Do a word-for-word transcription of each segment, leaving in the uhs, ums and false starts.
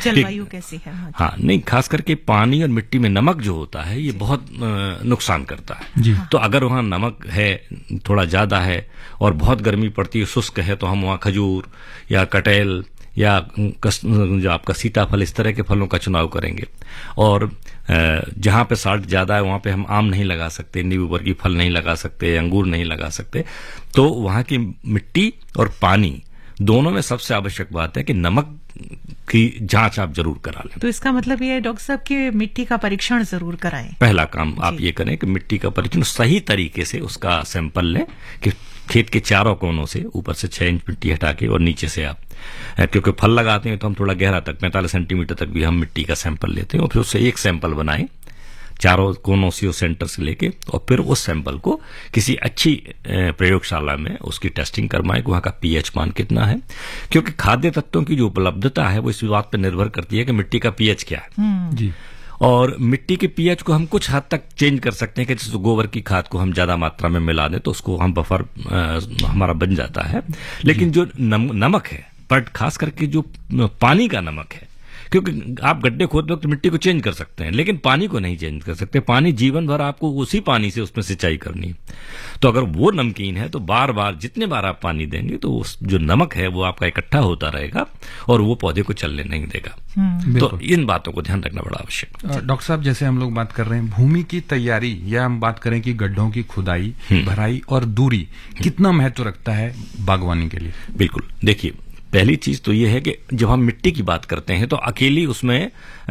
जलवायु कैसी है? हाँ, नहीं, खास करके पानी और मिट्टी में नमक जो होता है ये बहुत नुकसान करता है जी। तो अगर वहाँ नमक है, थोड़ा ज्यादा है और बहुत गर्मी पड़ती है, शुष्क है, तो हम वहाँ खजूर या कटहल या जो आपका सीताफल, इस तरह के फलों का चुनाव करेंगे। और जहां पे साल्ट ज्यादा है वहां पे हम आम नहीं लगा सकते, नींबू वर्गीय फल नहीं लगा सकते, अंगूर नहीं लगा सकते। तो वहां की मिट्टी और पानी दोनों में सबसे आवश्यक बात है कि नमक की जांच आप जरूर करा लें। तो इसका मतलब ये है डॉक्टर साहब कि मिट्टी का परीक्षण जरूर कराएं। पहला काम आप ये करें कि मिट्टी का परीक्षण सही तरीके से, उसका सैंपल लें कि खेत के चारों कोनों से ऊपर से छह इंच मिट्टी हटा के और नीचे से आप, क्योंकि फल लगाते हैं तो हम थोड़ा गहरा तक पैंतालीस सेंटीमीटर तक भी हम मिट्टी का सैंपल लेते हैं और फिर उससे एक सैंपल बनाएं चारों कोनों से, सेंटर से लेके, और फिर उस सैंपल को किसी अच्छी प्रयोगशाला में उसकी टेस्टिंग करवाएं कि वहां का पीएच मान कितना है। क्योंकि खाद्य तत्वों की जो उपलब्धता है वो इस बात पर निर्भर करती है कि मिट्टी का पीएच क्या है जी। और मिट्टी के पीएच को हम कुछ हद तक चेंज कर सकते हैं कि जैसे गोबर की खाद को हम ज्यादा मात्रा में मिला दें तो उसको हम बफर आ, हमारा बन जाता है। लेकिन जो नम, नमक है, बट खास करके जो पानी का नमक है, क्योंकि आप गड्ढे खोदते वक्त मिट्टी को चेंज कर सकते हैं लेकिन पानी को नहीं चेंज कर सकते। पानी जीवन भर आपको उसी पानी से उसमें सिंचाई करनी है। तो अगर वो नमकीन है तो बार बार जितने बार आप पानी देंगे तो उस जो नमक है वो आपका इकट्ठा होता रहेगा और वो पौधे को चलने नहीं देगा। तो इन बातों को ध्यान रखना बड़ा आवश्यक है। डॉक्टर साहब, जैसे हम लोग बात कर रहे हैं भूमि की तैयारी, या हम बात करें कि गड्ढों की खुदाई, भराई और दूरी कितना महत्व रखता है बागवानी के लिए? बिल्कुल, देखिए, पहली चीज तो यह है कि जब हम मिट्टी की बात करते हैं तो अकेली उसमें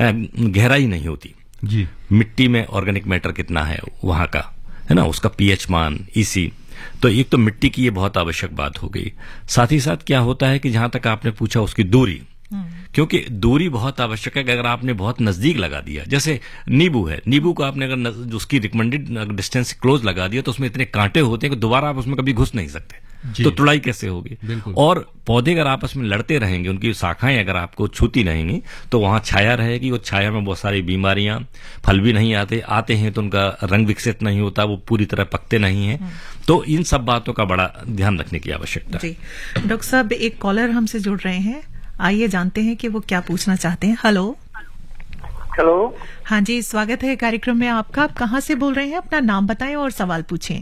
गहराई नहीं होती जी। मिट्टी में ऑर्गेनिक मैटर कितना है वहां का, है ना, उसका पीएच मान, ईसी। तो एक तो मिट्टी की ये बहुत आवश्यक बात हो गई। साथ ही साथ क्या होता है कि जहां तक आपने पूछा उसकी दूरी, क्योंकि दूरी बहुत आवश्यक है कि अगर आपने बहुत नजदीक लगा दिया, जैसे नींबू है, नींबू को आपने अगर उसकी रिकमेंडेड डिस्टेंस क्लोज लगा दिया तो उसमें इतने कांटे होते हैं कि दोबारा आप उसमें कभी घुस नहीं सकते। तो तुड़ाई कैसे होगी? और पौधे अगर आपस में लड़ते रहेंगे, उनकी शाखाएं अगर आपको छूती रहेंगी तो वहां छाया रहेगी और छाया में बहुत सारी बीमारियां, फल भी नहीं आते, आते हैं तो उनका रंग विकसित नहीं होता, वो पूरी तरह पकते नहीं हैं। तो इन सब बातों का बड़ा ध्यान रखने की आवश्यकता है। डॉक्टर साहब, एक कॉलर हमसे जुड़ रहे हैं, आइए जानते हैं कि वो क्या पूछना चाहते हैं। हेलो हेलो हाँ जी, स्वागत है कार्यक्रम में आपका। आप कहाँ से बोल रहे हैं? अपना नाम बताएं और सवाल पूछें।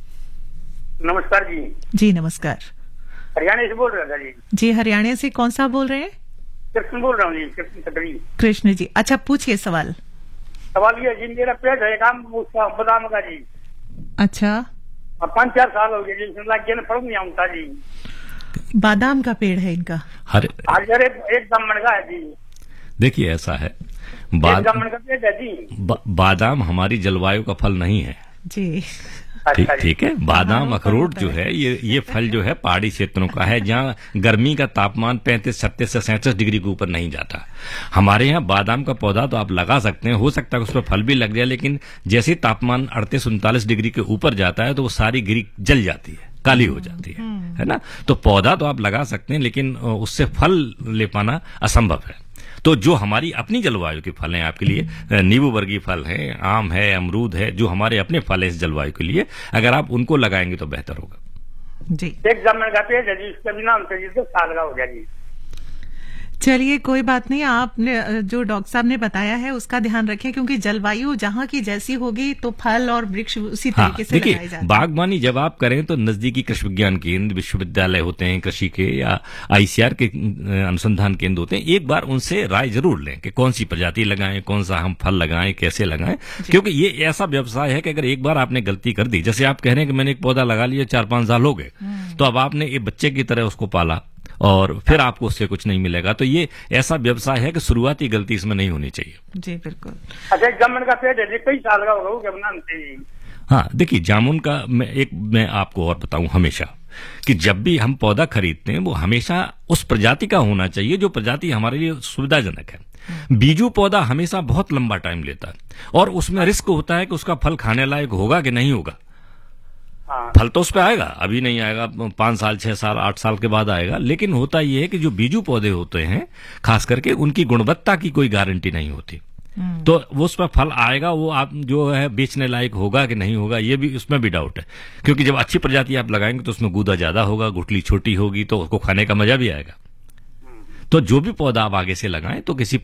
नमस्कार जी। जी नमस्कार। हरियाणा से बोल रहा था जी। जी, हरियाणा से कौन सा बोल रहे हैं? कृष्ण बोल रहा हूँ जी, कृष्ण खत्री। कृष्ण जी, अच्छा पूछिए सवाल। सवाल ये जी, मेरा पेड़ है काम बादाम का जी। अच्छा, पाँच चार साल हो गए जी, लग गया ना, फल नहीं आता जी। बादाम का पेड़ है इनका? हर एक दमन का है जी। देखिए ऐसा है, बाद, दमन का पेड़ है जी। बा, बादाम हमारी जलवायु का फल नहीं है जी। ठीक ठीक है। बादाम अखरोट जो है ये ये फल जो है पहाड़ी क्षेत्रों का है, जहाँ गर्मी का तापमान पैंतीस छत्तीस से सैंतीस डिग्री के ऊपर नहीं जाता। हमारे यहाँ बादाम का पौधा तो आप लगा सकते हैं, हो सकता है उस पर फल भी लग जाए, लेकिन जैसे ही तापमान अड़तीस उनतालीस डिग्री के ऊपर जाता है तो वो सारी गिरी जल जाती है, काली हो जाती है, है ना। तो पौधा तो आप लगा सकते हैं लेकिन उससे फल ले पाना असंभव है। तो जो हमारी अपनी जलवायु के फल हैं, आपके लिए नींबू वर्गीय फल है, आम है, अमरूद है, जो हमारे अपने फल है इस जलवायु के लिए, अगर आप उनको लगाएंगे तो बेहतर होगा जी। एक जामुन का पेड़ है जी, उसका भी नाम से जी, तो साल का हो गया जी। चलिए कोई बात नहीं, आपने जो डॉक्टर साहब ने बताया है उसका ध्यान रखें, क्योंकि जलवायु जहाँ की जैसी होगी तो फल और वृक्ष उसी हाँ, तरीके से लगाए जाते हैं। बागवानी जब आप करें तो नजदीकी कृषि विज्ञान केंद्र, विश्वविद्यालय होते हैं कृषि के, या आईसीआर के अनुसंधान केंद्र होते हैं, एक बार उनसे राय जरूर लें कि कौन सी प्रजाति लगाएं, कौन सा हम फल लगाएं, कैसे लगाएं। क्योंकि ये ऐसा व्यवसाय है कि अगर एक बार आपने गलती कर दी, जैसे आप कह रहे हैं कि मैंने एक पौधा लगा लिया, चार पांच साल हो गए, तो अब आपने एक बच्चे की तरह उसको पाला और फिर आपको उससे कुछ नहीं मिलेगा। तो ये ऐसा व्यवसाय है कि शुरुआती गलती इसमें नहीं होनी चाहिए। जी बिल्कुल। अच्छा, जामुन का पेड़ है, कई साल का होगा? हाँ देखिए, जामुन का मैं एक मैं आपको और बताऊं हमेशा कि जब भी हम पौधा खरीदते हैं वो हमेशा उस प्रजाति का होना चाहिए जो प्रजाति हमारे लिए सुविधाजनक है। बीजू पौधा हमेशा बहुत लंबा टाइम लेता है और उसमें रिस्क होता है कि उसका फल खाने लायक होगा कि नहीं होगा। फल तो उस पर आएगा, अभी नहीं आएगा, पांच साल छह साल आठ साल के बाद आएगा। लेकिन होता यह है कि जो बीजू पौधे होते हैं खास करके, उनकी गुणवत्ता की कोई गारंटी नहीं होती। तो वो उस पर फल आएगा, वो आप जो है बेचने लायक होगा कि नहीं होगा, ये भी उसमें भी डाउट है। क्योंकि जब अच्छी प्रजाति आप लगाएंगे तो उसमें गूदा ज्यादा होगा, गुठली छोटी होगी, तो उसको खाने का मजा भी आएगा। तो जो भी पौधा आप आगे से लगाएं तो किसी